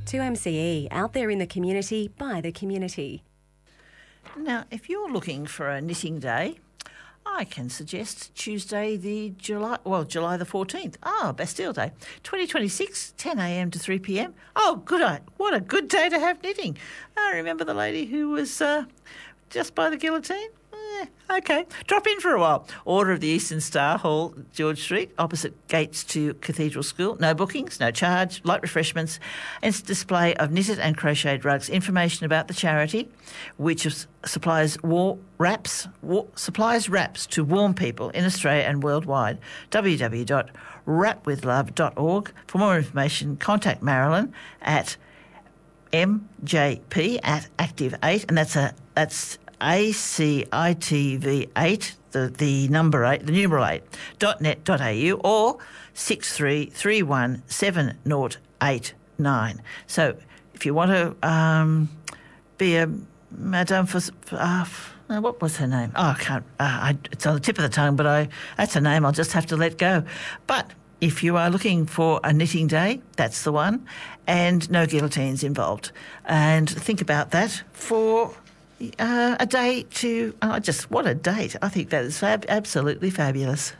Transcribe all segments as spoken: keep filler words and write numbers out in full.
two M C E, out there in the community, by the community. Now, if you're looking for a knitting day, I can suggest Tuesday the July, well, July the fourteenth. Oh, Bastille Day. twenty twenty-six, ten a m to three p m. Oh, good. What a good day to have knitting. I remember the lady who was uh, just by the guillotine. Eh, okay. Drop in for a while. Order of the Eastern Star, Hall, George Street, opposite gates to Cathedral School. No bookings, no charge, light refreshments, and display of knitted and crocheted rugs. Information about the charity, which is, supplies war wraps, war, supplies wraps to warm people in Australia and worldwide. w w w dot wrap with love dot org. For more information, contact Marilyn at m j p at active eight, and that's a that's A C I T V eight, the, the number eight, the numeral eight, dot net dot a u, or six three three one seven zero eight nine. So if you want to um, be a Madame for, uh, uh, what was her name? Oh, I can't, uh, I, it's on the tip of the tongue, but I that's a name I'll just have to let go. But if you are looking for a knitting day, that's the one, and no guillotines involved. And think about that for uh, a day to, oh, just what a date. I think that is fab- absolutely fabulous.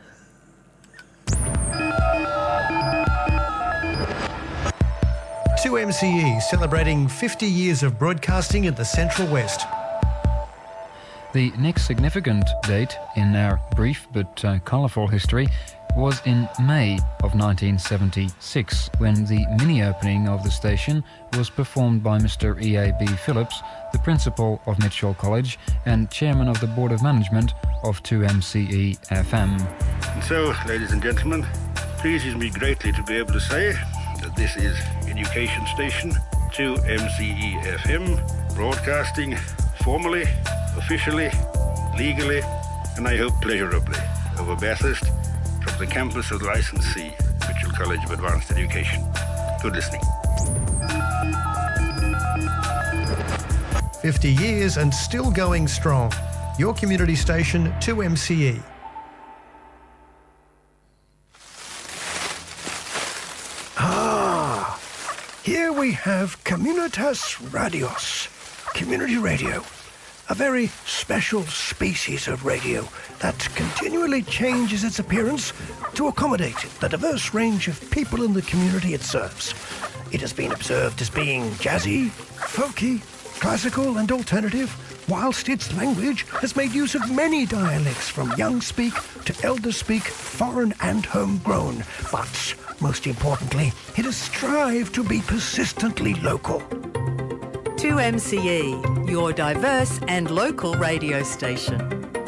two M C E celebrating fifty years of broadcasting in the Central West. The next significant date in our brief but uh, colourful history was in May of nineteen seventy-six, when the mini-opening of the station was performed by Mister E A B Phillips, the principal of Mitchell College and chairman of the Board of Management of two M C E F M. And so, ladies and gentlemen, it pleases me greatly to be able to say that this is Education Station two M C E F M, broadcasting formally, officially, legally, and I hope pleasurably over Bathurst from the campus of the licensee, Mitchell College of Advanced Education. Good listening. fifty years and still going strong. Your community station, two M C E. Ah, here we have Communitas Radios, community radio. A very special species of radio that continually changes its appearance to accommodate the diverse range of people in the community it serves. It has been observed as being jazzy, folky, classical and alternative, whilst its language has made use of many dialects from young speak to elder speak, foreign and homegrown. But most importantly, it has strived to be persistently local. two M C E, your diverse and local radio station.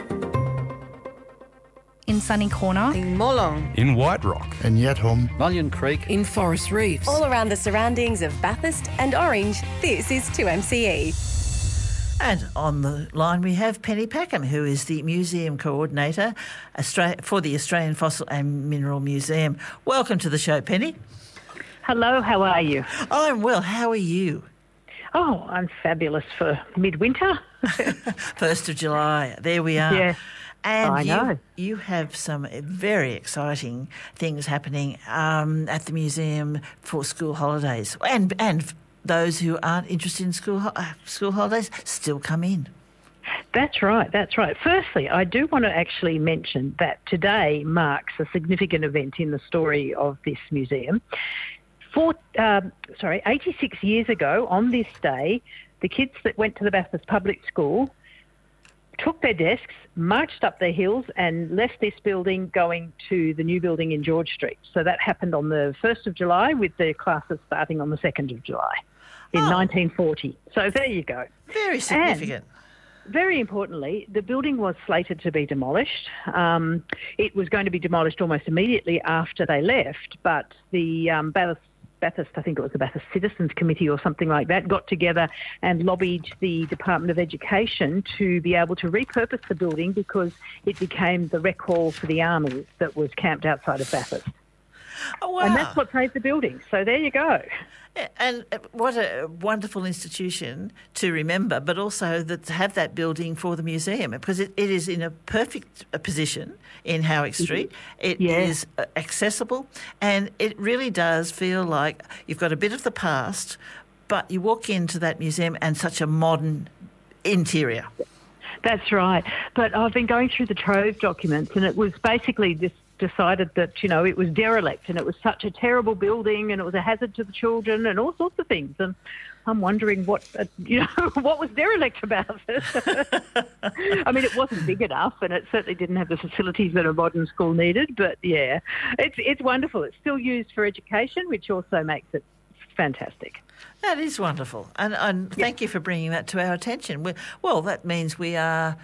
In Sunny Corner, in Molong, in White Rock, in Yetholm, Mullion Creek, in Forest Reefs. All around the surroundings of Bathurst and Orange, this is two M C E. And on the line we have Penny Packham, who is the Museum Coordinator for the Australian Fossil and Mineral Museum. Welcome to the show, Penny. Hello, how are you? I'm well. How are you? Oh, I'm fabulous for midwinter. First of July. There we are. Yeah, and I you, know. You have some very exciting things happening um, at the museum for school holidays, and and those who aren't interested in school ho- uh, school holidays still come in. That's right, that's right. Firstly, I do want to actually mention that today marks a significant event in the story of this museum. For, um, sorry, eighty-six years ago, on this day, the kids that went to the Bathurst Public School took their desks, marched up the hills and left this building going to the new building in George Street. So that happened on the first of July with the classes starting on the second of July in oh. nineteen forty. So there you go. Very significant. And very importantly, the building was slated to be demolished. Um, it was going to be demolished almost immediately after they left, but the um, Bathurst Bathurst, I think it was the Bathurst Citizens Committee or something like that, got together and lobbied the Department of Education to be able to repurpose the building because it became the rec hall for the army that was camped outside of Bathurst. Oh, wow. And that's what saved the building. So there you go. And what a wonderful institution to remember, but also that to have that building for the museum, because it, it is in a perfect position in Howick Street. It yeah. is accessible, and it really does feel like you've got a bit of the past, but you walk into that museum and such a modern interior. That's right. But I've been going through the Trove documents, and it was basically just decided that, you know, it was derelict and it was such a terrible building and it was a hazard to the children and all sorts of things. And I'm wondering what, uh, you know, what was derelict about it. I mean, it wasn't big enough and it certainly didn't have the facilities that a modern school needed. But, yeah, it's it's wonderful. It's still used for education, which also makes it fantastic. That is wonderful. And, and thank you for bringing that to our attention. We, well, that means we are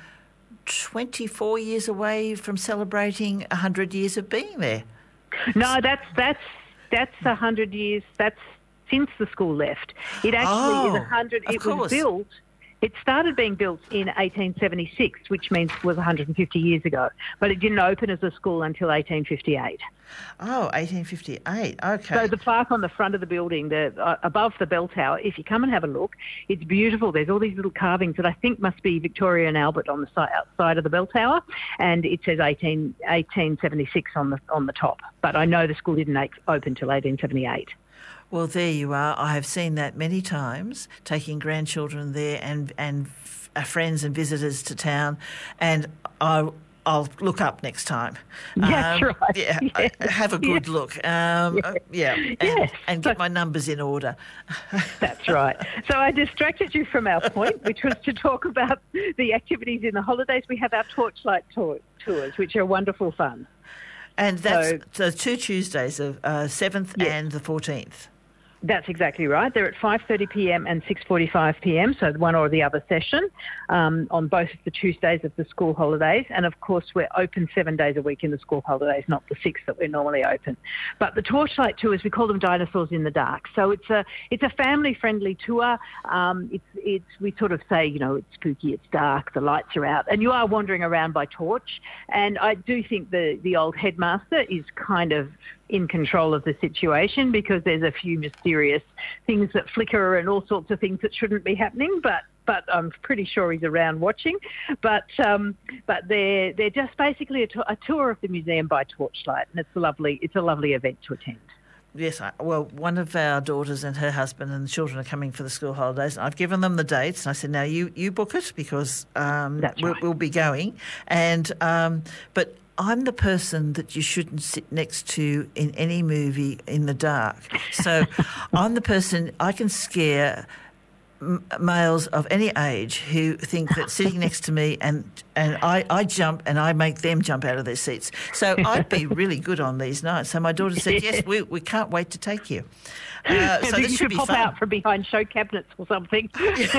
twenty-four years away from celebrating one hundred years of being there. No, that's that's that's one hundred years. That's since the school left. It actually oh, is one hundred. It course. was built. It started being built in eighteen seventy-six, which means it was one hundred fifty years ago. But it didn't open as a school until eighteen fifty-eight. Oh, eighteen fifty-eight. Okay. So the plaque on the front of the building, the uh, above the bell tower, if you come and have a look, it's beautiful. There's all these little carvings that I think must be Victoria and Albert on the side, outside of the bell tower, and it says eighteen, eighteen seventy-six on the on the top. But I know the school didn't open till eighteen seventy-eight. Well, there you are. I have seen that many times, taking grandchildren there and and f- friends and visitors to town, and I. I'll look up next time. That's um, right. Yeah, Yes. have a good Yes. look. Um, Yes. Yeah, and, Yes. and get my numbers in order. That's right. So I distracted you from our point, which was to talk about the activities in the holidays. We have our torchlight tour, tours, which are wonderful fun. And that's So- so two Tuesdays, of uh, seventh Yes. and the fourteenth. That's exactly right. They're at five thirty p m and six forty-five p m, so one or the other session, um, on both of the Tuesdays of the school holidays. And, of course, we're open seven days a week in the school holidays, not the six that we're normally open. But the torchlight tours, we call them Dinosaurs in the Dark. So it's a it's a family-friendly tour. Um, it's it's we sort of say, you know, it's spooky, it's dark, the lights are out, and you are wandering around by torch. And I do think the, the old headmaster is kind of in control of the situation, because there's a few mysterious things that flicker and all sorts of things that shouldn't be happening, but but I'm pretty sure he's around watching. But um, but they're they're just basically a, to- a tour of the museum by torchlight, and it's a lovely it's a lovely event to attend. Yes, I, well, one of our daughters and her husband and the children are coming for the school holidays. I've given them the dates, and I said, "Now you, you book it, because um, That's we'll, right. we'll be going." And um, but I'm the person that you shouldn't sit next to in any movie in the dark. So I'm the person, I can scare m- males of any age who think that sitting next to me and and I, I jump and I make them jump out of their seats. So I'd be really good on these nights. So my daughter said, yes, we, we can't wait to take you. Uh, so you this should should be pop fun. out from behind show cabinets or something.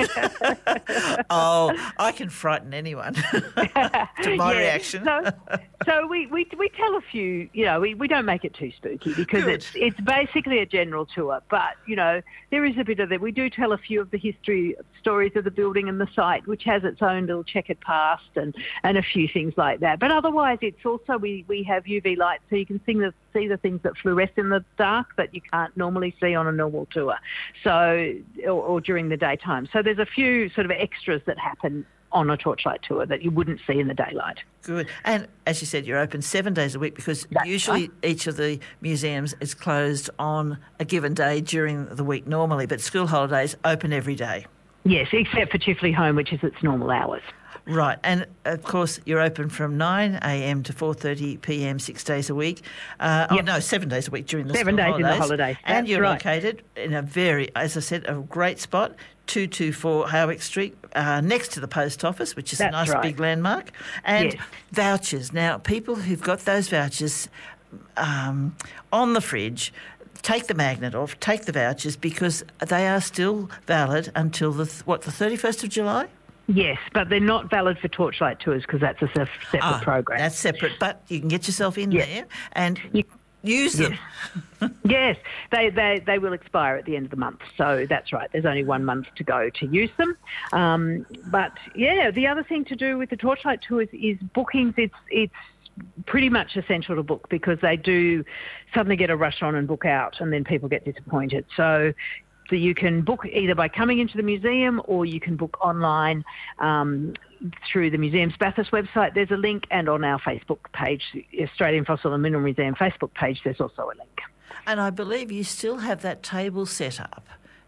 Oh, I can frighten anyone to my Yeah, reaction. So, so we, we we tell a few, you know, we, we don't make it too spooky, because Good. it's it's basically a general tour. But, you know, there is a bit of it. We do tell a few of the history stories of the building and the site, which has its own little checkered past, and, and a few things like that. But otherwise, it's also, we, we have U V lights, so you can see the, see the things that fluoresce in the dark that you can't normally see on a normal tour, so or, or during the daytime. So there's a few sort of extras that happen on a torchlight tour that you wouldn't see in the daylight. Good. And as you said, you're open seven days a week, because That's usually right. each of the museums is closed on a given day during the week normally, but school holidays open every day. Yes, except for Chifley Home, which is its normal hours. Right. And, of course, you're open from nine a m to four thirty p m six days a week. Uh, Oh, Yep. no, seven days a week during the Seven school days in the holidays. holidays. And That's you're right. located in a very, as I said, a great spot, two twenty-four Howick Street, uh, next to the post office, which is a That's nice right. big landmark. And Yes. vouchers. Now, people who've got those vouchers um, on the fridge, take the magnet off, take the vouchers, because they are still valid until, the th- what, the thirty-first of July? Yes, but they're not valid for torchlight tours, because that's a se- separate Ah, program. That's separate, but you can get yourself in Yes. there and You- use them. Yes, they, they they will expire at the end of the month. So that's right. There's only one month to go to use them. Um, but, yeah, the other thing to do with the torchlight tours is bookings. It's it's pretty much essential to book, because they do suddenly get a rush on and book out, and then people get disappointed. So So you can book either by coming into the museum, or you can book online um, through the museum's Bathurst website. There's a link, and on our Facebook page, the Australian Fossil and Mineral Museum Facebook page, there's also a link. And I believe you still have that table set up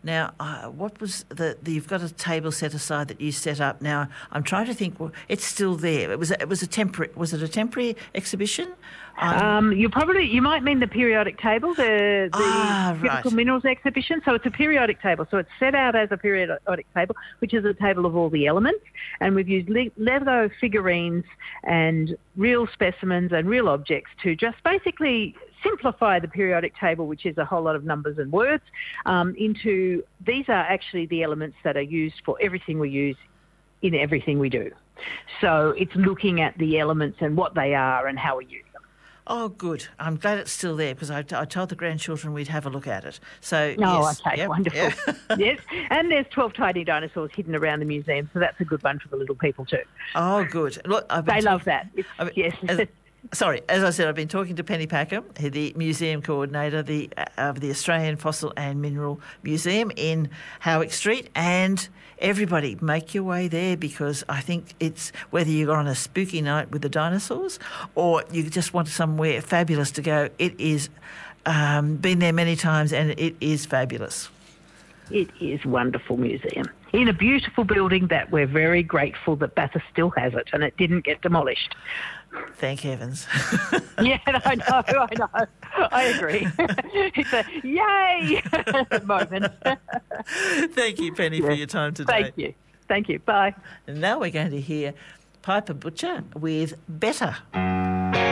Now, uh, what was the, the? You've got a table set aside that you set up. Now, I'm trying to think. Well, it's still there. It was. A, it was a temporary. Was it a temporary exhibition? Um, Um, you probably you might mean the periodic table, the, the Ah, critical right. minerals exhibition. So it's a periodic table. So it's set out as a periodic table, which is a table of all the elements, and we've used le- Lego figurines and real specimens and real objects to just basically simplify the periodic table, which is a whole lot of numbers and words, um, into these are actually the elements that are used for everything we use in everything we do. So it's looking at the elements and what they are and how we use them. Oh, good. I'm glad it's still there because I, I told the grandchildren we'd have a look at it. So, Oh, yes. okay, Yep, wonderful. yeah. Yes, and there's twelve tiny dinosaurs hidden around the museum, so that's a good one for the little people too. Oh, good. Look, I've been They talk- love that. It's, I mean, yes. as- Sorry, as I said, I've been talking to Penny Packer, the museum coordinator the, uh, of the Australian Fossil and Mineral Museum in Howick Street, and everybody make your way there because I think it's whether you're on a spooky night with the dinosaurs or you just want somewhere fabulous to go. It is um, been there many times and it is fabulous. It is a wonderful museum in a beautiful building that we're very grateful that Bathurst still has it and it didn't get demolished. Thank heavens. Yeah, I know, I know. I agree. It's a yay moment. Thank you, Penny, for your time today. Thank you. Thank you. Bye. And now we're going to hear Piper Butcher with Better.